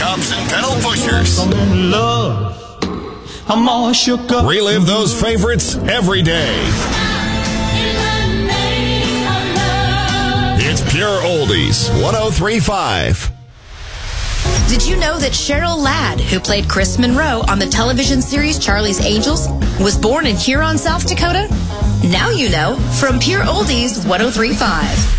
tops and pedal pushers. I'm all shook up. Relive those favorites every day. It's Pure Oldies 103.5. Did you know that Cheryl Ladd, who played Chris Monroe on the television series Charlie's Angels, was born in Huron, South Dakota? Now you know from Pure Oldies 103.5.